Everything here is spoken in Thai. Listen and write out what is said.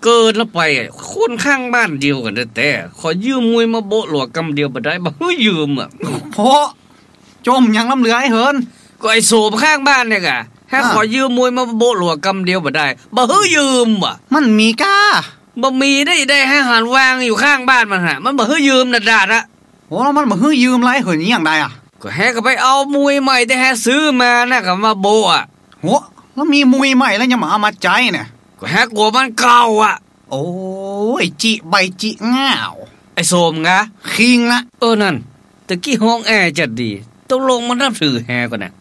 เกิดแล้วไปคนข้างบ้านเดียวกันแต่ขอยืมมวยมาโบะหลวกกำเดียวบ่ได้บ่ฮื้อยืมอ่ะโหจมยังลำเหลือไอ้เหินก็ไอ้โสมข้างบ้านเนี่ยกะให้ขอยืมมวยมาโบะหลวกกำเดียวบ่ได้บ่ฮื้อยืมอ่ะมันมีก้าบ่มีได้ให้หันวางอยู่ข้างบ้านมันฮะมันบ่ฮื้อยืมน่ะดาดอ่ะโหแล้วมันบ่ฮื้อยืมไรเหินอย่างใดอ่ะก็แฮก็ไปเอามวยใหม่แต่แฮซื้อมานะก็มาโบะอ่ะโหแล้วมีมวยใหม่แล้วยังมาเอามาใจเนี่ยก็แฮกลัวมันเก่าอ่ะโอ้ยจิใบจิง่าวไอ้โสมงะคิงละนั่นตะกี้ห้องแอร์จัดดีต้องลงมานับถือแฮก่อนน่ะ